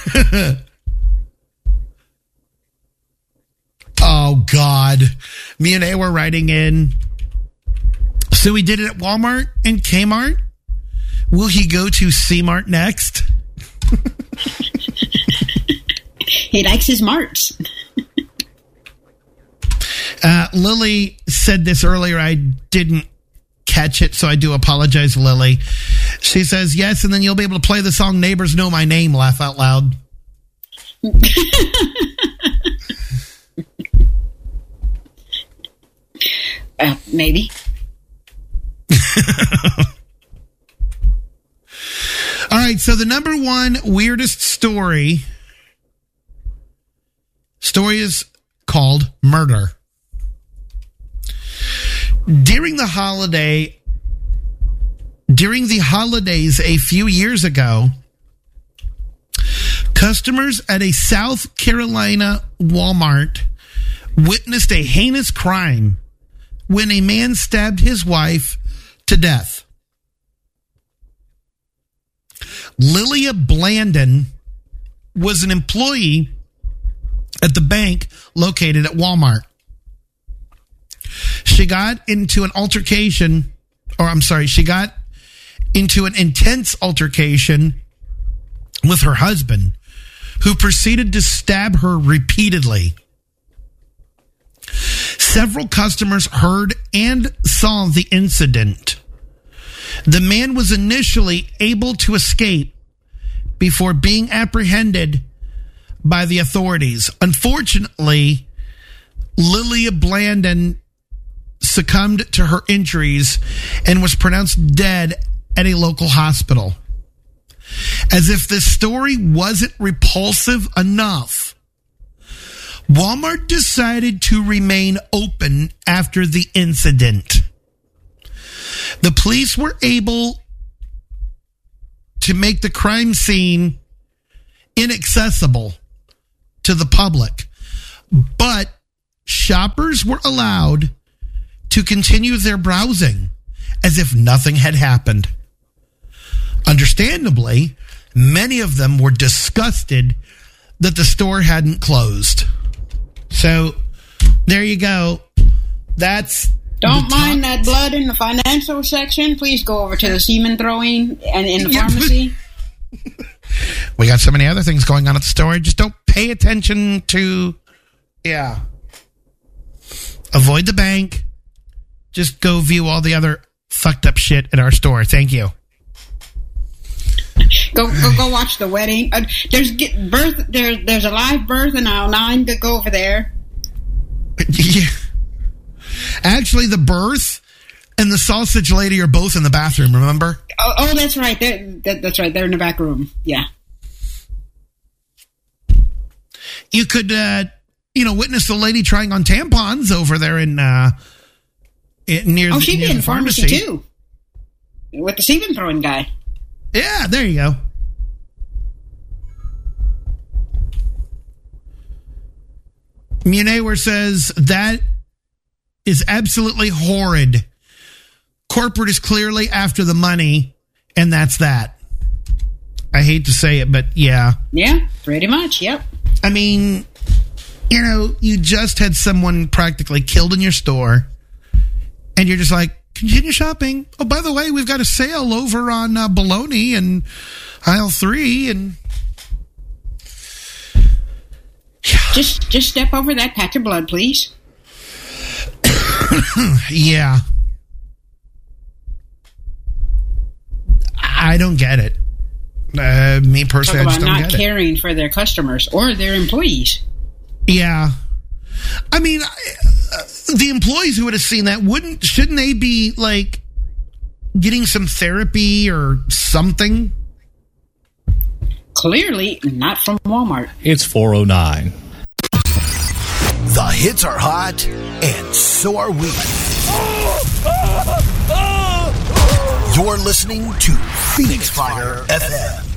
Oh, God. Me and A were writing in. So he did it at Walmart and Kmart. Will he go to C-Mart next? He likes his marts. Lily said this earlier. I didn't catch it, so I do apologize, Lily. She says, yes, and then you'll be able to play the song Neighbors Know My Name, laugh out loud. Maybe. All right, so the number one weirdest story is called murder. During the holidays a few years ago, customers at a South Carolina Walmart witnessed a heinous crime when a man stabbed his wife to death. Lilia Blandon was an employee at the bank located at Walmart. She got into an intense altercation with her husband, who proceeded to stab her repeatedly. Several customers heard and saw the incident. The man was initially able to escape before being apprehended by the authorities. Unfortunately, Lilia Blandon succumbed to her injuries and was pronounced dead at a local hospital. As if this story wasn't repulsive enough, Walmart decided to remain open after the incident. The police were able to make the crime scene inaccessible to the public, but shoppers were allowed to continue their browsing as if nothing had happened. Understandably, many of them were disgusted that the store hadn't closed. So, there you go. Don't mind that blood in the financial section. Please go over to the semen throwing and in the pharmacy. We got so many other things going on at the store. Just don't pay attention to... Yeah. Avoid the bank. Just go view all the other fucked up shit at our store. Thank you. Go watch the wedding. There's a live birth in aisle 9. Go over there. Yeah. Actually, the birth and the sausage lady are both in the bathroom, remember? Oh, that's right. That's right. They're in the back room. Yeah. You could, witness the lady trying on tampons over there in near she'd be near in the pharmacy too, with the semen throwing guy. Yeah, there you go. Munewer says that is absolutely horrid. Corporate is clearly after the money, and that's that. I hate to say it, but yeah. Yeah, pretty much, yep. I mean, you just had someone practically killed in your store, and you're just like, continue shopping. Oh, by the way, we've got a sale over on bologna and aisle 3, and... Just step over that patch of blood, please. Yeah. I don't get it. Me personally, I just don't get it. Not caring for their customers or their employees. Yeah. I mean, the employees who would have seen that shouldn't they be like getting some therapy or something? Clearly not from Walmart. It's 4:09. The hits are hot, and so are we. You're listening to Phoenix Fire FM.